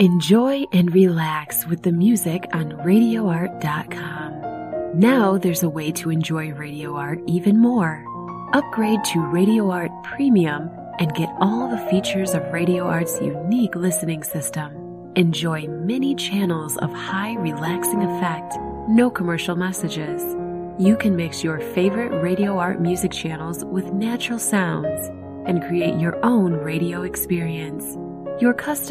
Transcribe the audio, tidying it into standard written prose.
Enjoy and relax with the music on RadioArt.com. Now there's a way to enjoy Radio Art even more. Upgrade to Radio Art Premium and get all the features of Radio Art's unique listening system. Enjoy many channels of high relaxing effect, no commercial messages. You can mix your favorite Radio Art music channels with natural sounds and create your own radio experience. Your custom